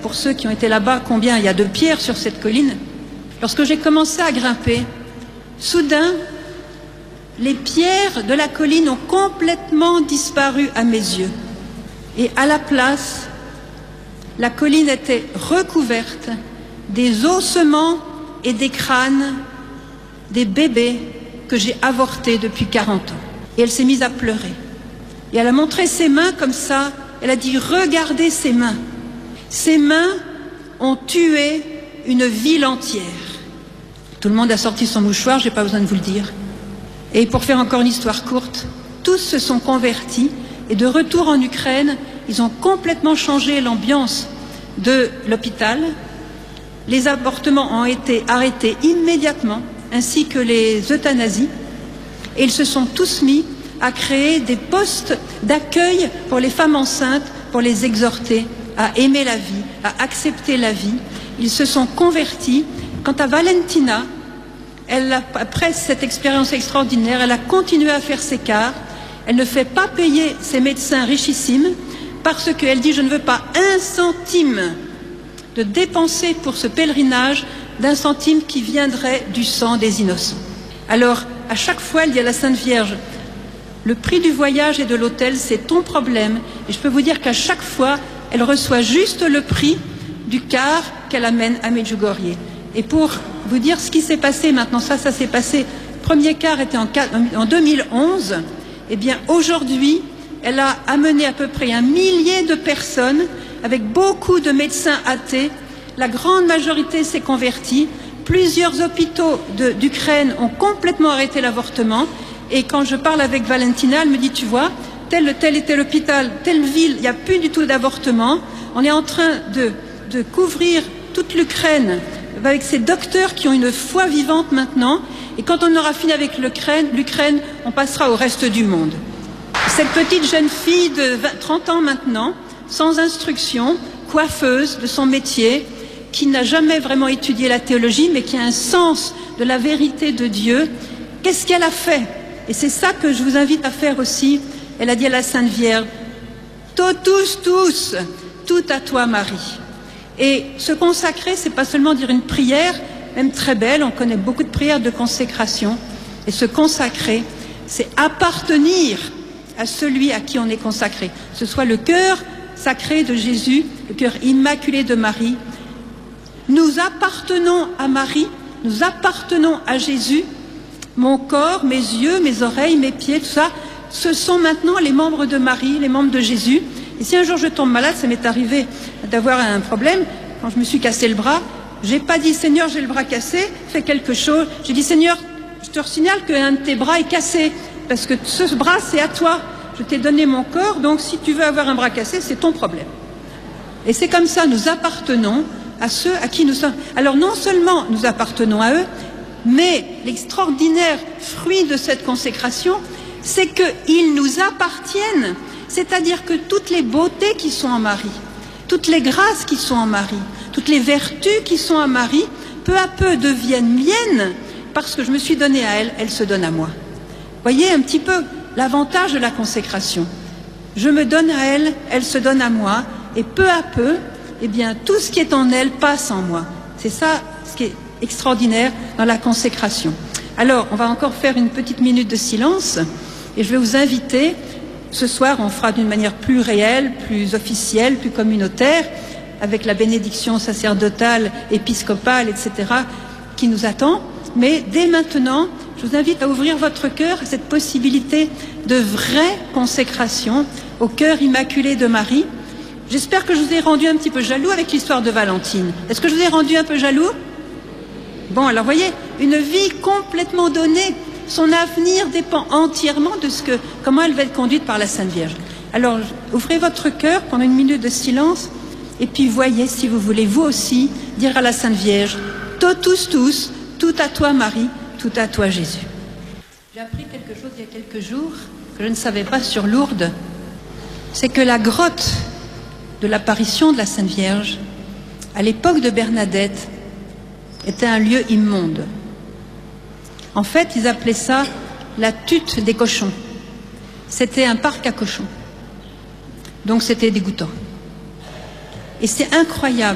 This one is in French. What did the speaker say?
pour ceux qui ont été là-bas, combien il y a de pierres sur cette colline. Lorsque j'ai commencé à grimper, soudain, les pierres de la colline ont complètement disparu à mes yeux. Et à la place, la colline était recouverte des ossements et des crânes des bébés que j'ai avortés depuis 40 ans. Et elle s'est mise à pleurer. Et elle a montré ses mains comme ça. Elle a dit « Regardez ces mains. Ces mains ont tué une ville entière. » Tout le monde a sorti son mouchoir, je n'ai pas besoin de vous le dire. Et pour faire encore une histoire courte, tous se sont convertis et de retour en Ukraine, ils ont complètement changé l'ambiance de l'hôpital. Les avortements ont été arrêtés immédiatement, ainsi que les euthanasies. Et ils se sont tous mis à créer des postes d'accueil pour les femmes enceintes, pour les exhorter à aimer la vie, à accepter la vie. Ils se sont convertis. Quant à Valentina, après cette expérience extraordinaire, elle a continué à faire ses quarts. Elle ne fait pas payer ses médecins richissimes parce qu'elle dit « Je ne veux pas un centime de dépenser pour ce pèlerinage d'un centime qui viendrait du sang des innocents. » Alors, à chaque fois, elle dit à la Sainte Vierge « Le prix du voyage et de l'hôtel, c'est ton problème. » Et je peux vous dire qu'à chaque fois, elle reçoit juste le prix du car qu'elle amène à Medjugorje. Et pour vous dire ce qui s'est passé maintenant, ça s'est passé, le premier car était en 2011, eh bien aujourd'hui, elle a amené à peu près 1 millier de personnes, avec beaucoup de médecins athées. La grande majorité s'est convertie. Plusieurs hôpitaux d'Ukraine ont complètement arrêté l'avortement. Et quand je parle avec Valentina, elle me dit, tu vois, tel était l'hôpital, telle ville, il n'y a plus du tout d'avortement. On est en train de couvrir toute l'Ukraine avec ces docteurs qui ont une foi vivante maintenant. Et quand on aura fini avec l'Ukraine, on passera au reste du monde. Cette petite jeune fille de 30 ans maintenant, sans instruction, coiffeuse de son métier, qui n'a jamais vraiment étudié la théologie, mais qui a un sens de la vérité de Dieu, qu'est-ce qu'elle a fait? Et c'est ça que je vous invite à faire aussi. Elle a dit à la Sainte Vierge, totus tous, tout à toi Marie. Et se consacrer, c'est pas seulement dire une prière, même très belle, on connaît beaucoup de prières de consécration. Et se consacrer, c'est appartenir à celui à qui on est consacré. Que ce soit le cœur sacré de Jésus, le cœur immaculé de Marie. Nous appartenons à Marie, nous appartenons à Jésus. Mon corps, mes yeux, mes oreilles, mes pieds, tout ça, ce sont maintenant les membres de Marie, les membres de Jésus. Et si un jour je tombe malade, ça m'est arrivé d'avoir un problème, quand je me suis cassé le bras, j'ai pas dit Seigneur, j'ai le bras cassé, fais quelque chose. J'ai dit Seigneur, je te signale qu'un de tes bras est cassé, parce que ce bras c'est à toi. Je t'ai donné mon corps, donc si tu veux avoir un bras cassé, c'est ton problème. Et c'est comme ça, nous appartenons à ceux à qui nous sommes. Alors non seulement nous appartenons à eux, mais l'extraordinaire fruit de cette consécration, c'est qu'ils nous appartiennent. C'est-à-dire que toutes les beautés qui sont en Marie, toutes les grâces qui sont en Marie, toutes les vertus qui sont en Marie, peu à peu deviennent miennes, parce que je me suis donnée à elle, elle se donne à moi. Voyez un petit peu l'avantage de la consécration. Je me donne à elle, elle se donne à moi, et peu à peu, eh bien, tout ce qui est en elle passe en moi. C'est ça ce qui est extraordinaire dans la consécration. Alors, on va encore faire une petite minute de silence, et je vais vous inviter. Ce soir, on fera d'une manière plus réelle, plus officielle, plus communautaire, avec la bénédiction sacerdotale, épiscopale, etc., qui nous attend. Mais dès maintenant, je vous invite à ouvrir votre cœur à cette possibilité de vraie consécration au cœur immaculé de Marie. J'espère que je vous ai rendu un petit peu jaloux avec l'histoire de Valentine. Est-ce que je vous ai rendu un peu jaloux? Bon, alors voyez, une vie complètement donnée. Son avenir dépend entièrement de comment elle va être conduite par la Sainte Vierge. Alors, ouvrez votre cœur pendant une minute de silence, et puis voyez, si vous voulez, vous aussi, dire à la Sainte Vierge, totus tous, tout à toi Marie, tout à toi Jésus. J'ai appris quelque chose il y a quelques jours, que je ne savais pas sur Lourdes, c'est que la grotte de l'apparition de la Sainte Vierge, à l'époque de Bernadette, était un lieu immonde. En fait, ils appelaient ça la tute des cochons. C'était un parc à cochons. Donc c'était dégoûtant. Et c'est incroyable.